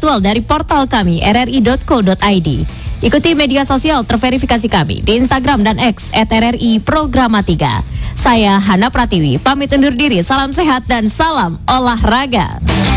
aktual dari portal kami rri.co.id. Ikuti media sosial terverifikasi kami di Instagram dan X @RRI Programa 3. Saya Hana Pratiwi, pamit undur diri, salam sehat dan salam olahraga.